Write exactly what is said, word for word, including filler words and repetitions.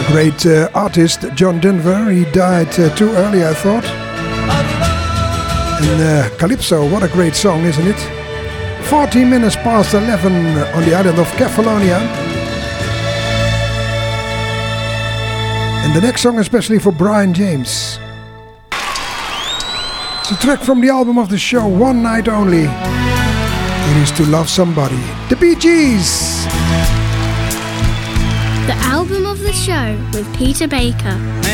A great uh, artist, John Denver. He died uh, too early, I thought. And uh, Calypso, what a great song, isn't it? fourteen minutes past eleven on the island of Kefalonia. And the next song especially for Brian James. It's a track from the album of the show, One Night Only. It is To Love Somebody. The Bee Gees! The album of the show with Peter Baker.